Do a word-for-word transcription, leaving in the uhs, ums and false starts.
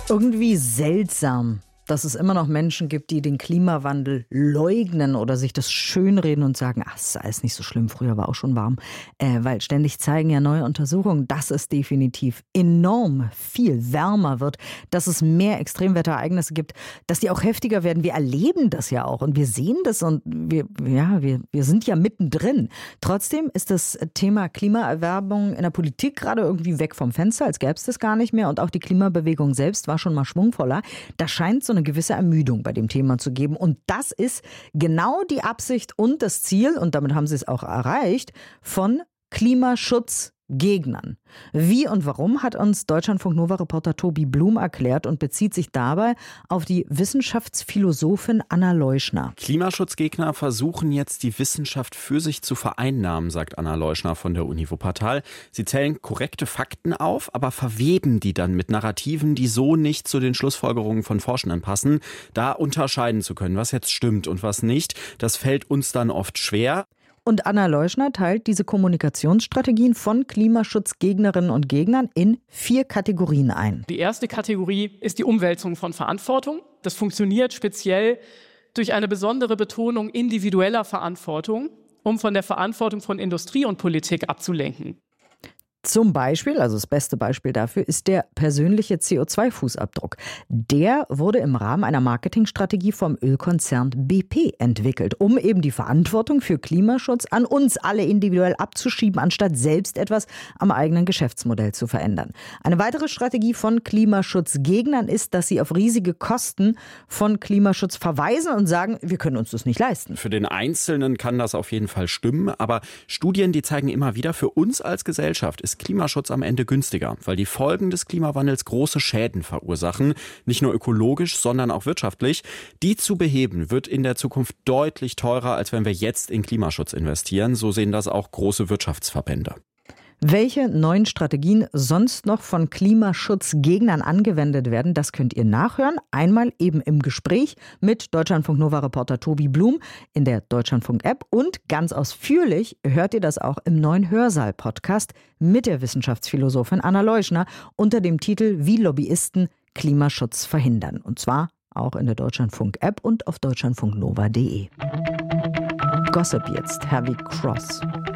Irgendwie seltsam, dass es immer noch Menschen gibt, die den Klimawandel leugnen oder sich das schönreden und sagen, ach, es ist alles nicht so schlimm, früher war auch schon warm. Äh, weil ständig zeigen ja neue Untersuchungen, dass es definitiv enorm viel wärmer wird, dass es mehr Extremwetterereignisse gibt, dass die auch heftiger werden. Wir erleben das ja auch und wir sehen das und wir, ja, wir, wir sind ja mittendrin. Trotzdem ist das Thema Klimaerwärmung in der Politik gerade irgendwie weg vom Fenster, als gäbe es das gar nicht mehr. Und auch die Klimabewegung selbst war schon mal schwungvoller. Da scheint so eine gewisse Ermüdung bei dem Thema zu geben. Und das ist genau die Absicht und das Ziel, und damit haben sie es auch erreicht, von Klimaschutzgegnern. Wie und warum, hat uns Deutschlandfunk-Nova-Reporter Tobi Blum erklärt und bezieht sich dabei auf die Wissenschaftsphilosophin Anna Leuschner. Klimaschutzgegner versuchen jetzt, die Wissenschaft für sich zu vereinnahmen, sagt Anna Leuschner von der Uni Wuppertal. Sie zählen korrekte Fakten auf, aber verweben die dann mit Narrativen, die so nicht zu den Schlussfolgerungen von Forschenden passen. Da unterscheiden zu können, was jetzt stimmt und was nicht, das fällt uns dann oft schwer. Und Anna Leuschner teilt diese Kommunikationsstrategien von Klimaschutzgegnerinnen und Gegnern in vier Kategorien ein. Die erste Kategorie ist die Umwälzung von Verantwortung. Das funktioniert speziell durch eine besondere Betonung individueller Verantwortung, um von der Verantwortung von Industrie und Politik abzulenken. Zum Beispiel, also das beste Beispiel dafür, ist der persönliche C O zwei Fußabdruck. Der wurde im Rahmen einer Marketingstrategie vom Ölkonzern B P entwickelt, um eben die Verantwortung für Klimaschutz an uns alle individuell abzuschieben, anstatt selbst etwas am eigenen Geschäftsmodell zu verändern. Eine weitere Strategie von Klimaschutzgegnern ist, dass sie auf riesige Kosten von Klimaschutz verweisen und sagen, wir können uns das nicht leisten. Für den Einzelnen kann das auf jeden Fall stimmen, aber Studien, die zeigen immer wieder, für uns als Gesellschaft ist Klimaschutz am Ende günstiger, weil die Folgen des Klimawandels große Schäden verursachen, nicht nur ökologisch, sondern auch wirtschaftlich. Die zu beheben wird in der Zukunft deutlich teurer, als wenn wir jetzt in Klimaschutz investieren. So sehen das auch große Wirtschaftsverbände. Welche neuen Strategien sonst noch von Klimaschutzgegnern angewendet werden, das könnt ihr nachhören. Einmal eben im Gespräch mit Deutschlandfunk-Nova-Reporter Tobi Blum in der Deutschlandfunk-App. Und ganz ausführlich hört ihr das auch im neuen Hörsaal-Podcast mit der Wissenschaftsphilosophin Anna Leuschner unter dem Titel Wie Lobbyisten Klimaschutz verhindern. Und zwar auch in der Deutschlandfunk-App und auf deutschlandfunknova punkt de. Gossip jetzt, Heavy Cross.